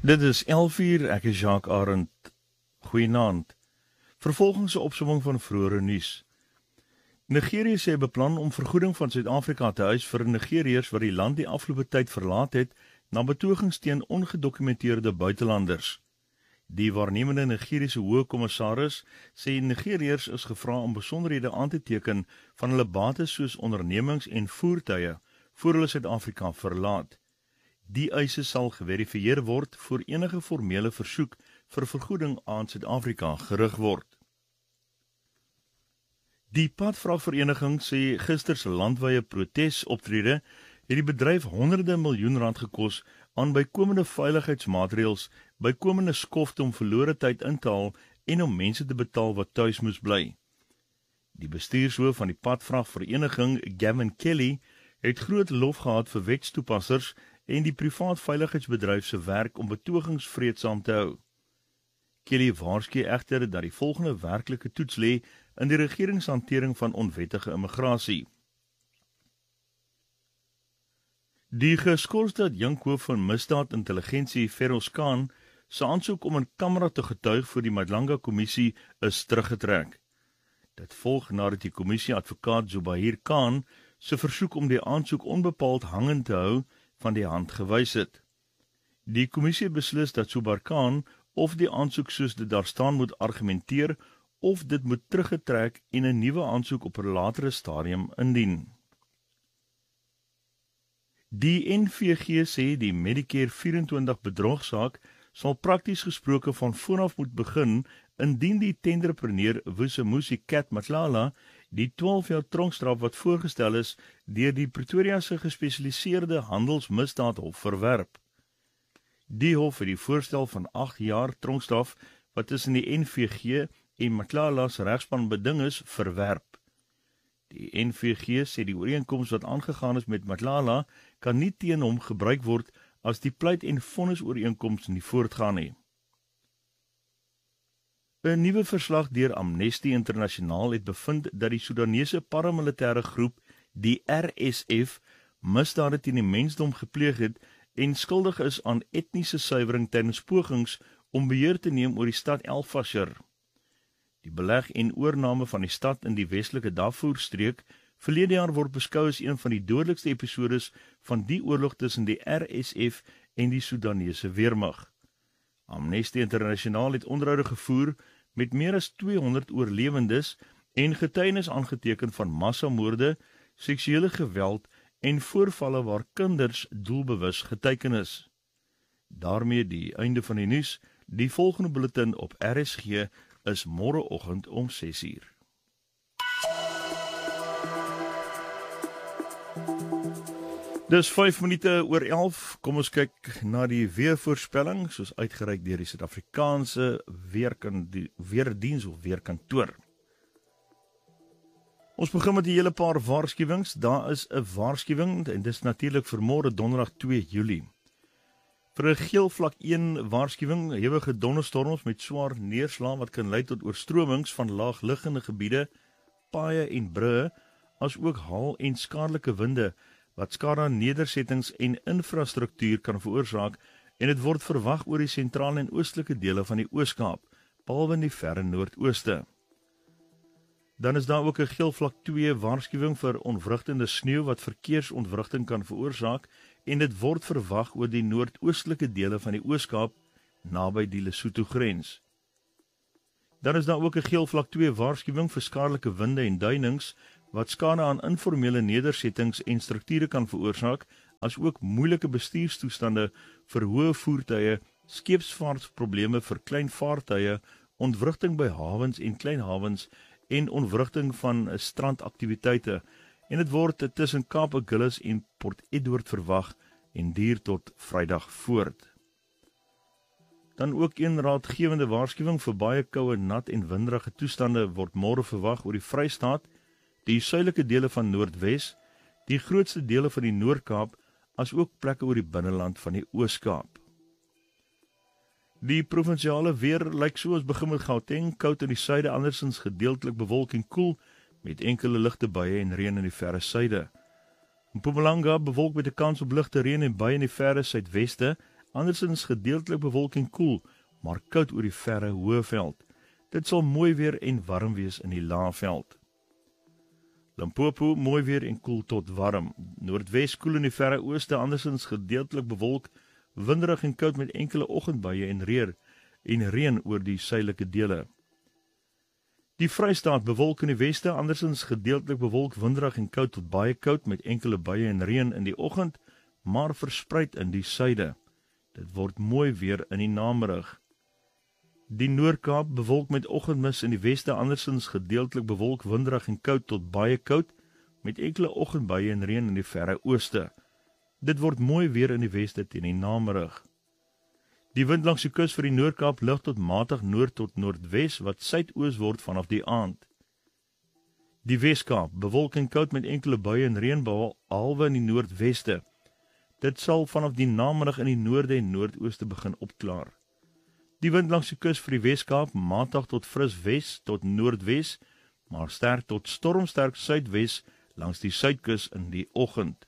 Dit is 11:00, ek is Jacques Arend. Goeienaand. Vervolgens 'n opsomming van vroeëre nuus. Nigerië sê beplan om vergoeding van Suid-Afrika te eis vir Nigeriërs wat die land die afgelope tyd verlaat het na betogings teen ongedokumenteerde buitelanders. Die waarnemende Nigeriese hoë kommissaris sê Nigeriërs is gevra om besonderhede aan te teken van hulle bates soos ondernemings en voertuie voor hulle Suid-Afrika verlaat. Die eise sal geverifieer word voor enige formele versoek vir vergoeding aan Suid-Afrika gerig word. Die padvragvereniging sê gister se landwyse protesoptrede het die bedryf honderde miljoen rand gekos aan bykomende veiligheidsmaatreëls, bykomende skofte om verlore tyd in te haal en om mense te betaal wat tuis moes bly. Die bestuurshoof van die padvragvereniging, Gavin Kelly, het groot lof gehad vir wetstoepassers en die privaat veiligheidsbedryf se werk om betogings vreedsaam te hou. Kelly waarsku egter dat die volgende werklike toets lê in die regeringshantering van onwettige immigrasie. Die geskorste adjunkhoof van misdaadintelligensie, Feroz Khan, se aansoek om in kamera te getuig vir die Madlanga-kommissie is teruggetrek. Dit volg nadat die kommissie advokaat Zubair Khan se versoek om die aansoek onbepaald hangend te hou van die hand gewys het. Die kommissie beslis dat Zubair Khan of die aansoek soos dit daar staan moet argumenteer of dit moet teruggetrek en 'n nuwe aansoek op 'n latere stadium indien. Die NVG sê die Medicare 24 bedrogsaak sal prakties gesproke van vooraf moet begin indien die tenderpreneur Vusimusi Cat Matlala die 12 jaar tronkstraf wat voorgestel is deur die Pretoria se gespesialiseerde handelsmisdaadhof verwerp. Die hof het die voorstel van 8 jaar tronkstraf wat tussen die NVG en Matlala se regspan beding is verwerp. Die NVG sê die ooreenkoms wat aangegaan is met Matlala kan nie teen hom gebruik word as die pleit en vonnisooreenkoms nie voortgaan nie. 'n Nuwe verslag deur Amnesty Internasionaal het bevind dat die Soedanese paramilitêre groep, die RSF, misdade teen die mensdom gepleeg het en skuldig is aan etniese suiwering tydens pogings om beheer te neem oor die stad El Fasher. Die beleg en oorname van die stad in die westelike Darfur-streek verlede jaar word beskou as een van die dodelikste episodes van die oorlog tussen die RSF en die Soedanese weermag. Amnesty Internasionaal het onderhoude gevoer met meer as 200 oorlewendes en getuienis aangeteken van massamoorde, seksuele geweld en voorvalle waar kinders doelbewus geteken is. Daarmee die einde van die nuus. Die volgende bulletin op RSG is môreoggend om 6:00. Dis 5 minute oor 11. Kom ons kyk na die weervoorspelling soos uitgereik deur die Suid-Afrikaanse weerdiens of weerkantoor. Ons begin met 'n hele paar waarskuwings. Daar is 'n waarskuwing en dis natuurlik vir môre donderdag 2 Julie. Vir 'n geel vlak 1 waarskuwing, hewige donderstorms met swaar neerslag wat kan lei tot oorstromings van laagliggende gebiede, paaie en brûe, as ook haal en skadelike winde wat skade aan nedersettings en infrastruktuur kan veroorsaak en dit word verwag oor die sentrale en oostelike dele van die Oos-Kaap, behalwe in die verre noordooste. Dan is daar ook 'n geel vlak 2 waarskuwing vir ontwrigtende sneeu wat verkeersontwrigting kan veroorsaak en dit word verwag oor die noordoostelike dele van die Oos-Kaap naby die Lesotho grens. Dan is daar ook 'n geel vlak 2 waarskuwing vir skadelike winde en duinings wat skade aan informele nedersettings en strukture kan veroorsaak, as ook moeilike bestuurstoestande vir hoë voertuie, skeepsvaartprobleme vir klein vaartuie, ontwrigting by hawens en klein hawens en ontwrigting van strandaktiwiteite. En dit word tussen Kaap Agulhas en Port Edward verwag en duur tot Vrydag voort. Dan ook een raadgewende waarskuwing vir baie koue, nat en winderige toestande word môre verwag oor die Vrystaat, die suidelike dele van Noordwes, die grootste dele van die Noord-Kaap, as ook plekke oor die binneland van die Oos-Kaap. Die provinsiale weer lyk so, ons begin met Gauteng, koud in die suide, andersins gedeeltelik bewolk en koel, met enkele ligte buie en reën in die verre suide. Mpumalanga bewolk met 'n kans op ligte reën en buie in die verre suidweste, Andersins gedeeltelik bewolk en koel, maar koud oor die verre Hoëveld. Dit sal mooi weer en warm wees in die Laagveld. Limpopo mooi weer en koel tot warm. Noordwes koel in die verre ooste, andersins gedeeltelik bewolk, winderig en koud met enkele oggendbuie en reën oor die suidelike dele. Die Vrystaat bewolk in die weste, andersins gedeeltelik bewolk, winderig en koud tot baie koud met enkele buie en reën in die oggend, maar verspreid in die suide. Dit word mooi weer in die namiddag. Die Noord-Kaap bewolk met oggendmis in die weste, andersins gedeeltelik bewolk, winderig en koud tot baie koud met enkele oggendbuie en reën in die verre ooste. Dit word mooi weer in die weste teen die namiddag. Die wind langs die kus vir die Noord-Kaap lig tot matig noord tot noordwes wat suidoos word vanaf die aand. Die Wes-Kaap bewolk en koud met enkele buie en reën behalwe in die noordweste. Dit sal vanaf die namiddag in die noorde en noordooste begin opklaar. Die wind langs die kus vir die Wes-Kaap matig tot fris wes tot noordwes, maar sterk tot stormsterk suidwes langs die suidkus in die oggend.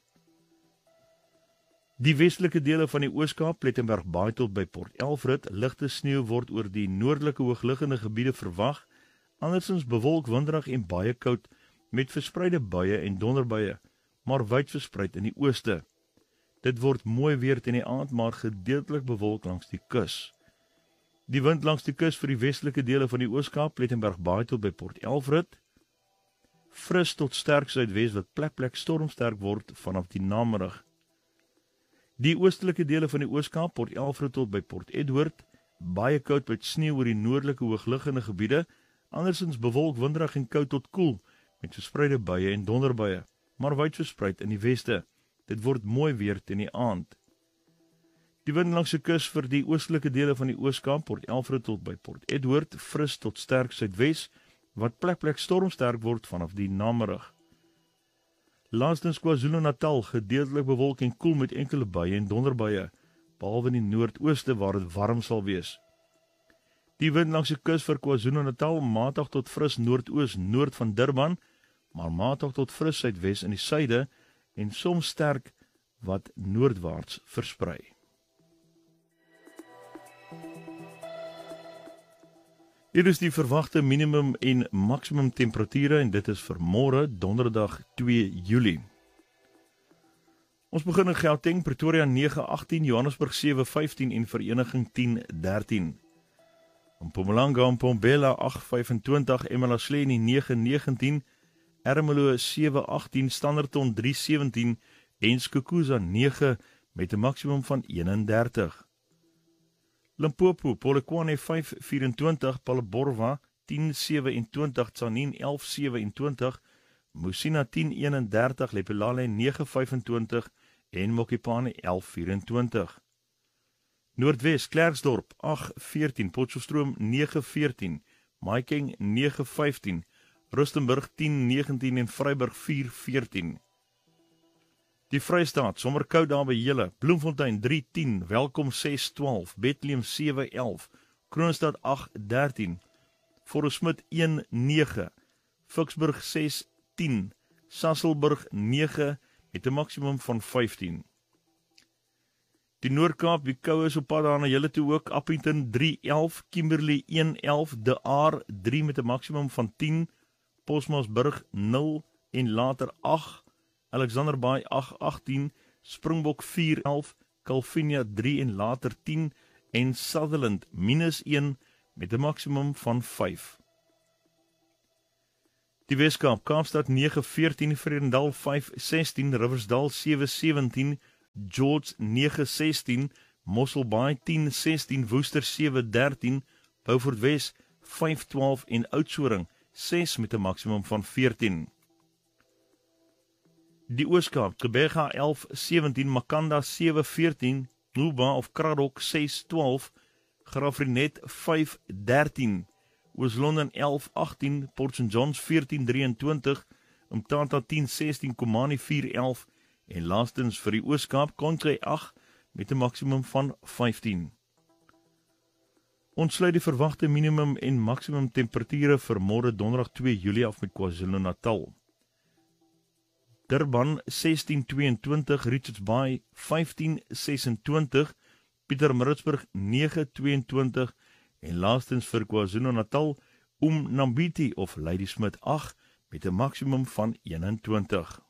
Die westelike dele van die Oos-Kaap, Plettenberg Baai tot by Port Elfrid, ligte sneeu word oor die noordelike hoogliggende gebiede verwag, andersins bewolk, winderig en baie koud met verspreide buie en donderbuie, maar wyd verspreid in die ooste. Dit word mooi weer teen die aand, maar gedeeltelik bewolk langs die kus. Die wind langs die kus vir die westelike dele van die Oos-Kaap, Plettenberg Baai tot by Port Elfrid, fris tot sterk suidwes wat plek stormsterk word vanaf die namiddag. Die oostelike dele van die Oos-Kaap, Port Elfrid tot by Port Edward, baie koud met sneeu oor die noordelike hoogliggende gebiede, andersins bewolk, winderig en koud tot koel, met verspreide buie en donderbuie, maar wyd verspreid in die weste. Dit word mooi weer teen die aand. Die wind langs die kus vir die oostelike dele van die Oos-Kaap, Port Elfrid tot by Port Edward, fris tot sterk suidwes, wat plek stormsterk word vanaf die namiddag. Laastens KwaZulu-Natal, gedeeltelik bewolk en koel met enkele buie en donderbuie, behalwe in die noordooste waar dit warm sal wees. Die wind langs die kus vir KwaZulu-Natal, matig tot fris noordoos noord van Durban, maar matig tot fris suidwes in die suide en soms sterk wat noordwaarts versprei. Hier is die verwagte minimum en maksimum temperature en dit is vir môre, donderdag 2 Julie. Ons begin in Gauteng, Pretoria 9:18, Johannesburg 7:15 en Vereniging 10:13. Mpumalanga en Mbombela 8:25, Emalahleni 9:19, Ermelo 7:18, Standerton 3:17 en Skukuza 9 met 'n maksimum van 31. Limpopo, Polokwane 5:24, Palleborwa 10:27, Tzaneen 11:27, Musina 10:31, Lepelale 9:25 en Mokopane 11:24. Noordwes, Klerksdorp 8:14, Potchefstroom 9:14, Mahikeng 9:15, Rustenburg 10:19 en Vryburg 4:14. Die Vrystaat, sommer koud daar by julle, Bloemfontein 3:10, Welkom 6:12, Bethlehem 7:11, Kroonstad 8:13, Forresmit 1:9, Ficksburg 6:10, Sasolburg 9 met 'n maksimum van 15. Die Noord-Kaap, die koue is op pad daar na julle toe ook, Appington 3:11, Kimberley 1:11, De Aar 3 met 'n maksimum van 10, Posmasburg 0 en later 8, Alexanderbaai 8:18, Springbok 4:11, Calvinia 3 en later 10 en Sutherland -1 met 'n maksimum van 5. Die Weskaap, Kaapstad 9:14, Vredendal 5:16, Riversdal 7:17, George 9:16, Mosselbaai 10:16, Woester 7:13, Beaufort Wes 5:12 en Oudtshoorn 6 met 'n maksimum van 14. Die Ooskaap, Gqeberha 11:17, Makanda 7:14, Nuba of Kraddock 6:12, Graafrenet 5:13, Oos-London 11:18, Port St Johns 14:23, Umtata 10:16, Komani 4:11 en laastens vir die Ooskaap, Kontrei 8 met 'n maksimum van 15. Ons sluit die verwagte minimum en maksimum temperature vir môre donderdag 2 Julie af met KwaZulu-Natal. Durban 16:22, Richards Bay 15:26, Pietermaritzburg 9:22 en laastens vir KwaZulu-Natal Nambiti of Ladysmith 8 met 'n maksimum van 21.